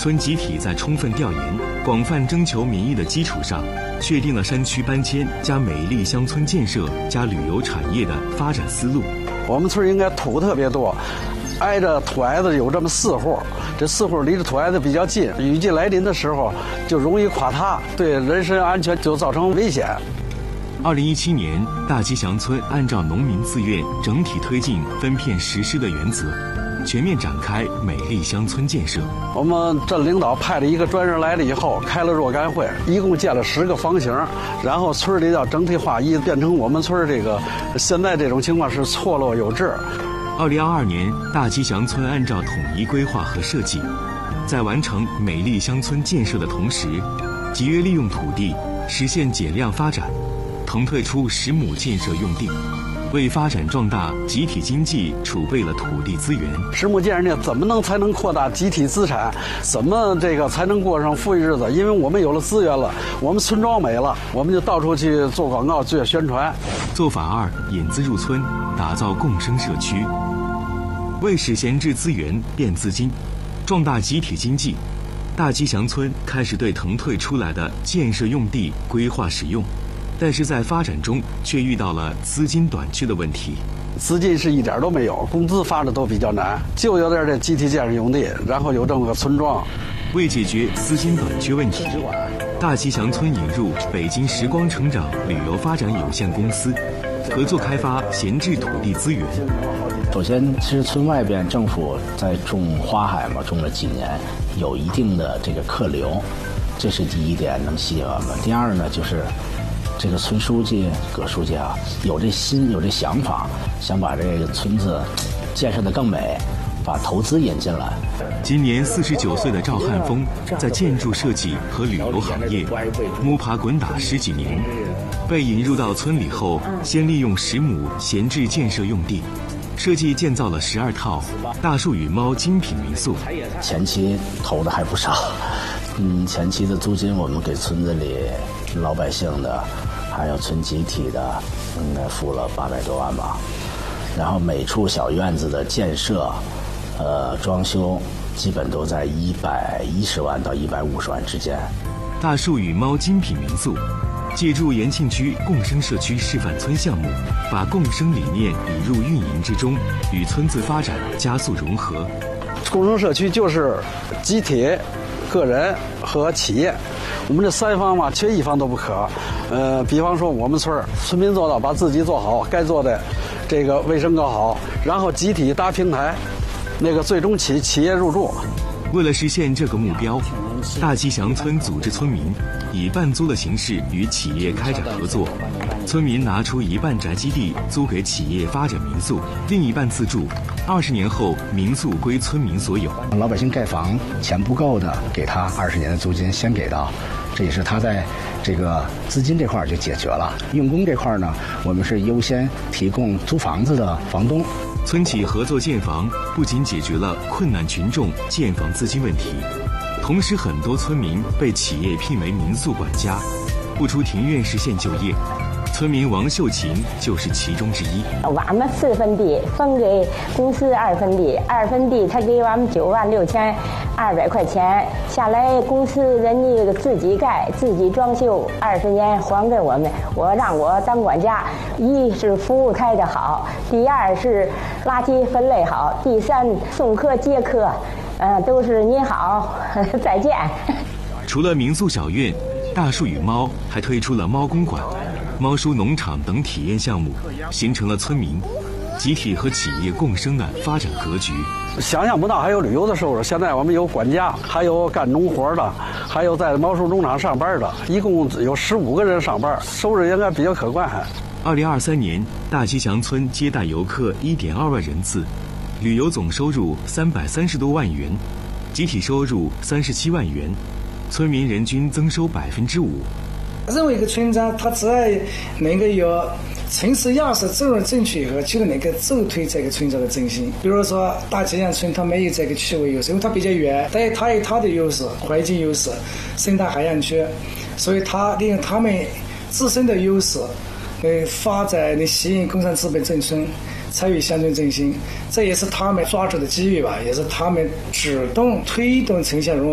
村集体在充分调研、广泛征求民意的基础上，确定了山区搬迁加美丽乡村建设加旅游产业的发展思路。 我们村应该土特别多，挨着土矮子有这么4户，这4户离着土矮子比较近，雨季来临的时候就容易垮塌，对人身安全就造成危险。 2017年，大吉祥村按照农民自愿整体推进分片实施的原则，全面展开美丽乡村建设。 我们镇领导派了一个专人来了以后，开了若干会，一共建了10个房型，然后村里要整体划一，变成我们村这个现在这种情况是错落有致。 2022年，大吉祥村按照统一规划和设计，在完成美丽乡村建设的同时，节约利用土地，实现减量发展，腾退出10亩建设用地，为发展壮大集体经济储备了土地资源。 10亩建设地怎么才能扩大集体资产？怎么才能过上富裕日子？因为我们有了资源了，我们村庄没了，我们就到处去做广告、做宣传。 做法2：引资入村，打造共生社区。为使闲置资源变资金，壮大集体经济，大吉祥村开始对腾退出来的建设用地规划使用，但是在发展中却遇到了资金短缺的问题。 资金是一点都没有，工资发的都比较难，就有点这集体建设用地，然后有这么个村庄。 为解决资金短缺问题，大吉祥村引入北京时光成长旅游发展有限公司，合作开发闲置土地资源。 首先，其实村外边政府在种花海嘛，种了几年，有一定的这个客流，这是第一点能吸引我们。第二呢，就是这个村书记葛书记啊，有这心，有这想法，想把这个村子建设得更美，把投资引进来。 今年49岁的赵汉峰，在建筑设计和旅游行业摸爬滚打10几年，被引入到村里后，先利用10亩闲置建设用地，设计建造了12套大树与猫精品民宿。 前期投的还不少，前期的租金我们给村子里老百姓的，还有村集体的，应该付了800多万吧。然后每处小院子的建设，装修基本都在110万到150万之间。 大树与猫精品民宿借助延庆区共生社区示范村项目，把共生理念引入运营之中，与村子发展加速融合。 共生社区就是集体、个人和企业，我们这3方嘛，缺一方都不可。比方说我们村民做到把自己做好，该做的这个卫生搞好，然后集体搭平台，最终企业入驻。 为了实现这个目标，大吉祥村组织村民以半租的形式与企业开展合作，村民拿出一半宅基地租给企业发展民宿，另一半自住。20年后，民宿归村民所有。 老百姓盖房钱不够的，给他20年的租金先给到，这也是他在这个资金这块就解决了。用工这块呢，我们是优先提供租房子的房东。 村企合作建房不仅解决了困难群众建房资金问题，同时很多村民被企业聘为民宿管家，不出庭院实现就业。村民王秀琴就是其中之一。 我们4分地分给公司2分地，2分地他给我们96200块钱，下来公司人家自己盖自己装修，20年还给我们。让我当管家，一是服务开得好，第二是垃圾分类好，第三送客接客，都是您好，再见。 除了民宿小院，大树与猫还推出了猫公馆、猫叔农场等体验项目，形成了村民、集体和企业共生的发展格局。 想象不到还有旅游的收入，现在我们有管家，还有干农活的，还有在猫叔农场上班的，一共有15个人上班，收入应该比较可观。 2023年，大吉祥村接待游客1.2万人次，旅游总收入330多万元，集体收入37万元，村民人均增收5%。 任何一个村长，他只要能够有城市要素走入正确以后，就能够助推这个村庄的振兴。比如说大吉祥村，它没有这个区位优势，因为它比较远，但是它有它的优势，环境优势，生态海洋区，所以它利用他们自身的优势，发展吸引工商资本进村，参与乡村振兴，这也是他们抓住的机遇吧，也是他们主动推动城乡融合。